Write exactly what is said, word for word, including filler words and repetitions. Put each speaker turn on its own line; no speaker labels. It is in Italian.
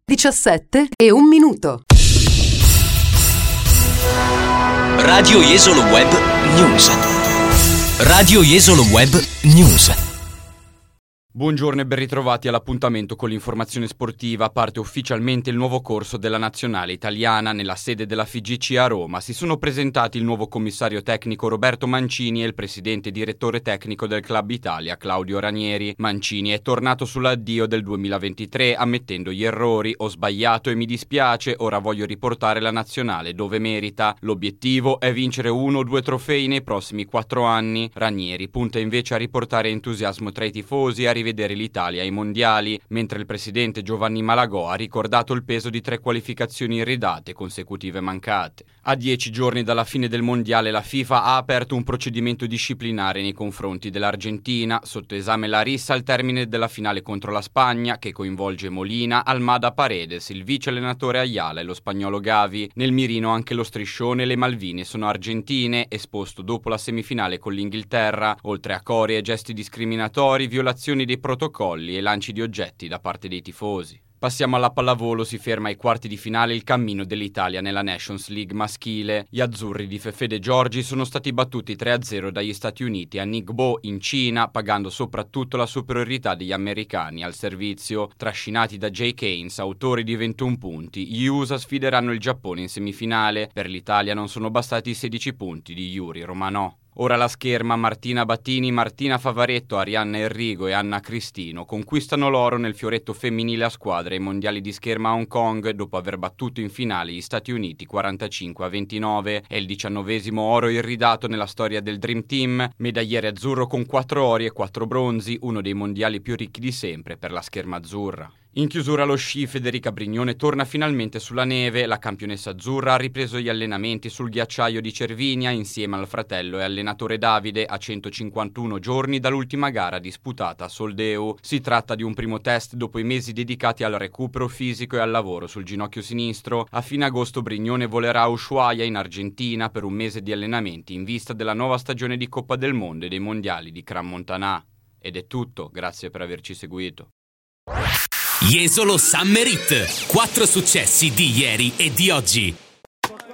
diciassette e un minuto.
Radio Jesolo Web News. Radio Jesolo Web News.
Buongiorno e ben ritrovati all'appuntamento con l'informazione sportiva. Parte ufficialmente il nuovo corso della nazionale italiana nella sede della F I G C a Roma. Si sono presentati il nuovo commissario tecnico Roberto Mancini e il presidente e direttore tecnico del Club Italia Claudio Ranieri. Mancini è tornato sull'addio del duemilaventitré ammettendo gli errori: ho sbagliato e mi dispiace, ora voglio riportare la nazionale dove merita. L'obiettivo è vincere uno o due trofei nei prossimi quattro anni. Ranieri punta invece a riportare entusiasmo tra i tifosi e a rivedere l'Italia ai mondiali, mentre il presidente Giovanni Malagò ha ricordato il peso di tre qualificazioni irridate consecutive mancate. A dieci giorni dalla fine del mondiale la FIFA ha aperto un procedimento disciplinare nei confronti dell'Argentina, sotto esame la rissa al termine della finale contro la Spagna che coinvolge Molina, Almada, Paredes, il vice allenatore Ayala e lo spagnolo Gavi. Nel mirino anche lo striscione Le Malvine sono argentine, esposto dopo la semifinale con l'Inghilterra, oltre a cori e gesti discriminatori, violazioni dei protocolli e lanci di oggetti da parte dei tifosi. Passiamo alla pallavolo. Si ferma ai quarti di finale il cammino dell'Italia nella Nations League maschile. Gli azzurri di Fefede Giorgi sono stati battuti tre a zero dagli Stati Uniti a Ningbo in Cina, pagando soprattutto la superiorità degli americani al servizio. Trascinati da Jay Keynes, autori di ventuno punti, gli U S A sfideranno il Giappone in semifinale. Per l'Italia non sono bastati i sedici punti di Yuri Romanò. Ora la scherma: Martina Battini, Martina Favaretto, Arianna Enrigo e Anna Cristino conquistano l'oro nel fioretto femminile a squadre ai mondiali di scherma a Hong Kong dopo aver battuto in finale gli Stati Uniti quarantacinque a ventinove. È il diciannovesimo oro irridato nella storia del Dream Team, medagliere azzurro con quattro ori e quattro bronzi, uno dei mondiali più ricchi di sempre per la scherma azzurra. In chiusura allo sci, Federica Brignone torna finalmente sulla neve. La campionessa azzurra ha ripreso gli allenamenti sul ghiacciaio di Cervinia insieme al fratello e allenatore Davide a centocinquantuno giorni dall'ultima gara disputata a Soldeu. Si tratta di un primo test dopo i mesi dedicati al recupero fisico e al lavoro sul ginocchio sinistro. A fine agosto Brignone volerà a Ushuaia in Argentina per un mese di allenamenti in vista della nuova stagione di Coppa del Mondo e dei mondiali di Crans-Montana. Ed è tutto, grazie per averci seguito.
Jesolo Summer Hit. Quattro successi di ieri e di oggi.